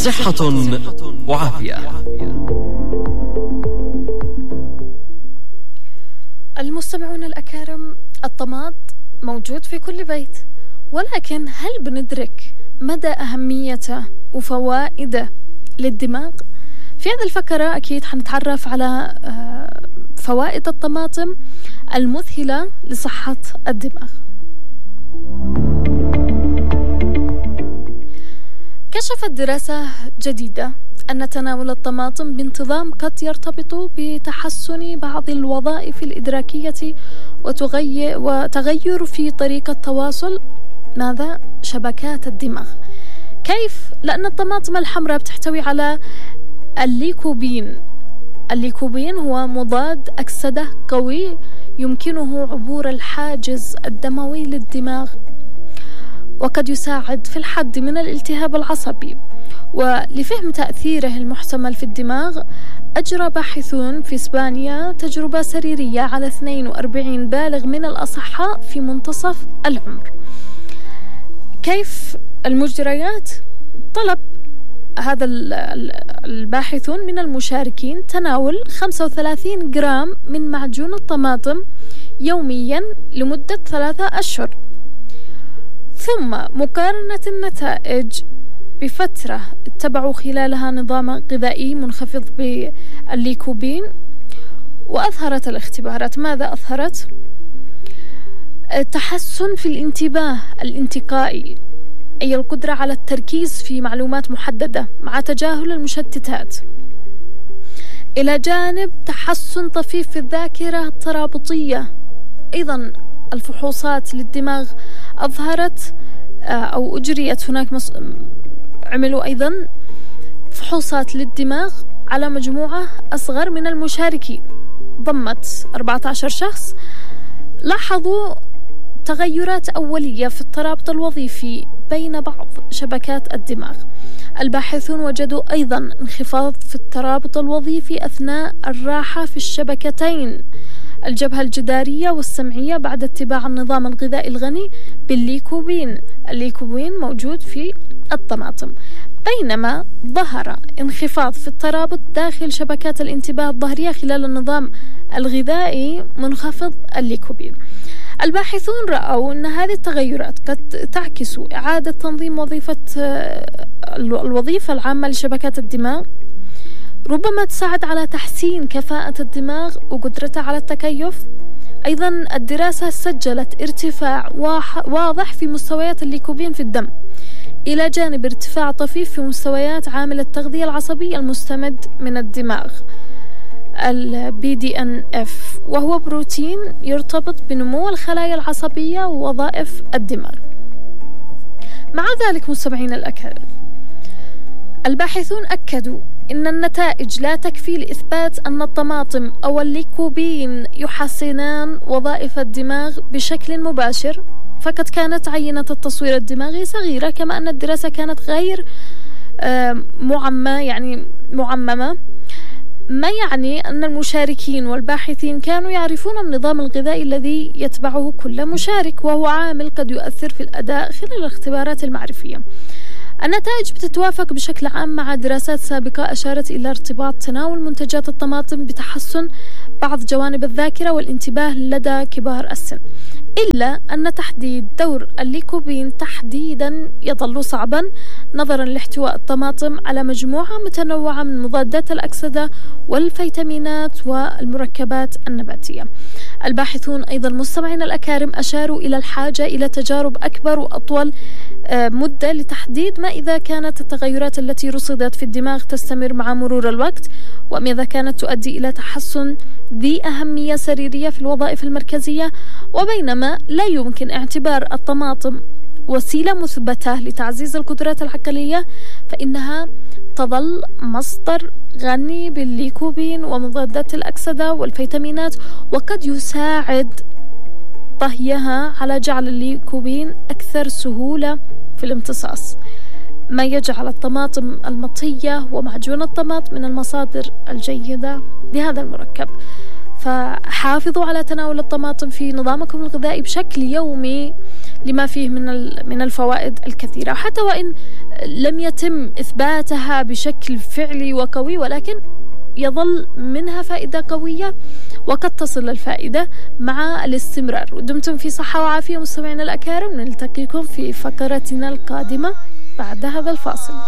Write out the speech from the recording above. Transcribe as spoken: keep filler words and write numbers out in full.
صحة وعافية. المستمعون الأكارم، الطماط موجود في كل بيت، ولكن هل بندرك مدى أهميته وفوائده للدماغ؟ في هذه الفقرة أكيد حنتعرف على فوائد الطماطم المذهلة لصحة الدماغ. كشفت دراسة جديدة أن تناول الطماطم بانتظام قد يرتبط بتحسن بعض الوظائف الإدراكية وتغير وتغير في طريقة تواصل ماذا؟ شبكات الدماغ. كيف؟ لأن الطماطم الحمراء بتحتوي على الليكوبين. الليكوبين هو مضاد أكسدة قوي يمكنه عبور الحاجز الدموي للدماغ، وقد يساعد في الحد من الالتهاب العصبي. ولفهم تأثيره المحتمل في الدماغ، أجرى باحثون في إسبانيا تجربة سريرية على اثنين وأربعين بالغ من الأصحاء في منتصف العمر. كيف المجريات؟ طلب هذا الباحثون من المشاركين تناول خمسة وثلاثين جرام من معجون الطماطم يوميا لمدة ثلاثة أشهر، ثم مقارنة النتائج بفترة اتبعوا خلالها نظام غذائي منخفض بالليكوبين. وأظهرت الاختبارات ماذا أظهرت؟ تحسن في الانتباه الانتقائي، أي القدرة على التركيز في معلومات محددة مع تجاهل المشتتات، إلى جانب تحسن طفيف في الذاكرة الترابطية. أيضا الفحوصات للدماغ أظهرت أو أجريت هناك مص... عملوا أيضا فحوصات للدماغ على مجموعة أصغر من المشاركين، ضمت أربعة عشر شخص. لاحظوا تغيرات أولية في الترابط الوظيفي بين بعض شبكات الدماغ. الباحثون وجدوا أيضا انخفاض في الترابط الوظيفي أثناء الراحة في الشبكتين الجبهة الجدارية والسمعية بعد اتباع النظام الغذائي الغني بالليكوبين. الليكوبين موجود في الطماطم، بينما ظهر انخفاض في الترابط داخل شبكات الانتباه الظهرية خلال النظام الغذائي منخفض الليكوبين. الباحثون رأوا أن هذه التغيرات قد تعكس إعادة تنظيم وظيفة الوظيفة العامة لشبكات الدماغ، ربما تساعد على تحسين كفاءة الدماغ وقدرته على التكيف. أيضا الدراسة سجلت ارتفاع واضح في مستويات الليكوبين في الدم، إلى جانب ارتفاع طفيف في مستويات عامل التغذية العصبي المستمد من الدماغ ال بي دي إن إف، وهو بروتين يرتبط بنمو الخلايا العصبية ووظائف الدماغ. مع ذلك مستمعين الأكارم، الباحثون أكدوا إن النتائج لا تكفي لإثبات أن الطماطم أو الليكوبين يحسنان وظائف الدماغ بشكل مباشر، فقد كانت عينة التصوير الدماغي صغيرة، كما أن الدراسة كانت غير معممة يعني معممة ما يعني أن المشاركين والباحثين كانوا يعرفون النظام الغذائي الذي يتبعه كل مشارك، وهو عامل قد يؤثر في الأداء خلال الاختبارات المعرفية. النتائج بتتوافق بشكل عام مع دراسات سابقة أشارت إلى ارتباط تناول منتجات الطماطم بتحسن بعض جوانب الذاكرة والانتباه لدى كبار السن، إلا أن تحديد دور الليكوبين تحديدا يظل صعبا نظرا لاحتواء الطماطم على مجموعة متنوعة من مضادات الأكسدة والفيتامينات والمركبات النباتية. الباحثون أيضا مستمعين الأكارم أشاروا إلى الحاجة إلى تجارب أكبر وأطول مدة لتحديد ما إذا كانت التغيرات التي رصدت في الدماغ تستمر مع مرور الوقت، وماذا كانت تؤدي إلى تحسن ذي أهمية سريرية في الوظائف المركزية. وبينما لا يمكن اعتبار الطماطم وسيلة مثبتة لتعزيز القدرات العقلية، فإنها تظل مصدر غني بالليكوبين ومضادات الأكسدة والفيتامينات، وقد يساعد طهيها على جعل الليكوبين أكثر سهولة في الامتصاص، ما يجعل الطماطم المطهية ومعجون الطماط من المصادر الجيدة لهذا المركب. فحافظوا على تناول الطماطم في نظامكم الغذائي بشكل يومي لما فيه من من الفوائد الكثيرة. وحتى وإن لم يتم إثباتها بشكل فعلي وقوي، ولكن يظل منها فائدة قوية، وقد تصل الفائدة مع الاستمرار. ودمتم في صحة وعافية مستمعينا الأكارم، نلتقيكم في فقرتنا القادمة بعد هذا الفاصل.